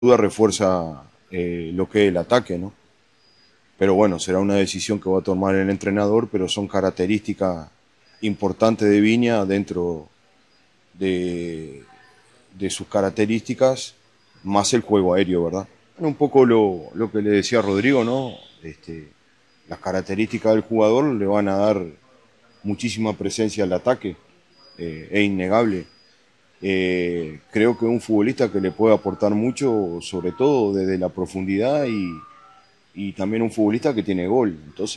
duda refuerza lo que es el ataque, ¿no? Pero bueno, será una decisión que va a tomar el entrenador, pero son características importantes de Viña dentro de, de sus características, más el juego aéreo, ¿verdad? Bueno, un poco lo que le decía a Rodrigo, ¿no? Las características del jugador le van a dar muchísima presencia al ataque, es innegable. Creo que un futbolista que le puede aportar mucho, sobre todo desde la profundidad y también un futbolista que tiene gol. Entonces,